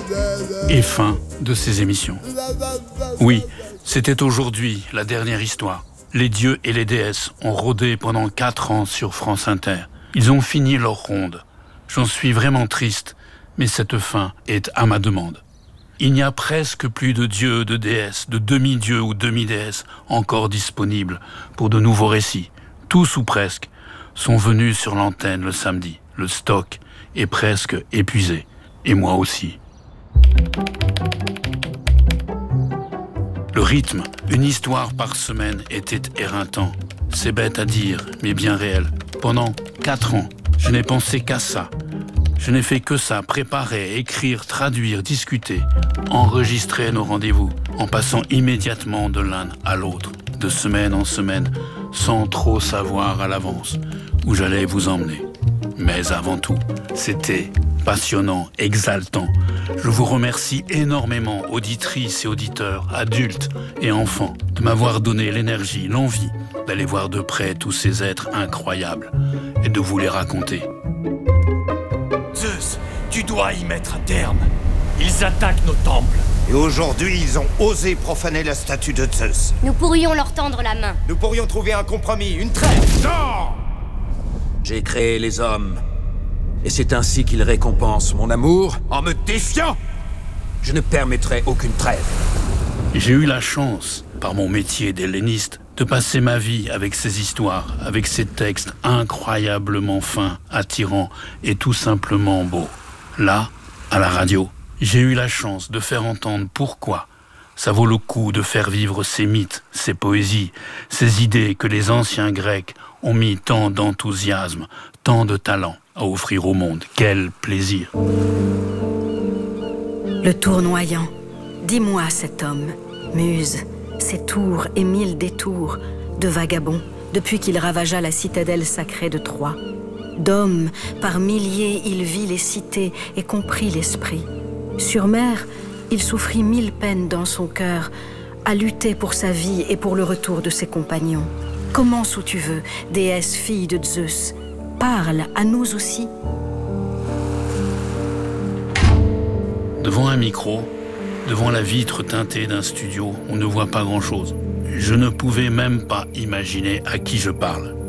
Et fin de ces émissions. Oui, c'était aujourd'hui la dernière histoire. Les dieux et les déesses ont rôdé pendant 4 ans sur France Inter. Ils ont fini leur ronde. J'en suis vraiment triste, mais cette fin est à ma demande. Il n'y a presque plus de dieux, de déesses, de demi-dieux ou demi-déesses encore disponibles pour de nouveaux récits. Tous ou presque sont venus sur l'antenne le samedi. Le stock est presque épuisé. Et moi aussi. Le rythme, une histoire par semaine, était éreintant. C'est bête à dire, mais bien réel. Pendant 4 ans, je n'ai pensé qu'à ça. Je n'ai fait que ça, préparer, écrire, traduire, discuter, enregistrer nos rendez-vous, en passant immédiatement de l'un à l'autre, de semaine en semaine, sans trop savoir à l'avance où j'allais vous emmener. Mais avant tout, c'était passionnant, exaltant. Je vous remercie énormément, auditrices et auditeurs, adultes et enfants, de m'avoir donné l'énergie, l'envie d'aller voir de près tous ces êtres incroyables et de vous les raconter. Zeus, tu dois y mettre un terme. Ils attaquent nos temples. Et aujourd'hui, ils ont osé profaner la statue de Zeus. Nous pourrions leur tendre la main. Nous pourrions trouver un compromis, une trêve. Non! J'ai créé les hommes. Et c'est ainsi qu'ils récompensent mon amour en me défiant. Je ne permettrai aucune trêve. J'ai eu la chance, par mon métier d'helléniste, de passer ma vie avec ces histoires, avec ces textes incroyablement fins, attirants et tout simplement beaux. Là, à la radio, j'ai eu la chance de faire entendre pourquoi ça vaut le coup de faire vivre ces mythes, ces poésies, ces idées que les anciens Grecs ont mis tant d'enthousiasme, tant de talent à offrir au monde. Quel plaisir! Le tournoyant, dis-moi cet homme, muse, ses tours et 1000 détours de vagabond depuis qu'il ravagea la citadelle sacrée de Troie. D'hommes par milliers, il vit les cités et comprit l'esprit. Sur mer, il souffrit 1000 peines dans son cœur, à lutter pour sa vie et pour le retour de ses compagnons. Commence où tu veux, déesse fille de Zeus. Parle à nous aussi. Devant un micro, devant la vitre teintée d'un studio, on ne voit pas grand-chose. Je ne pouvais même pas imaginer à qui je parle.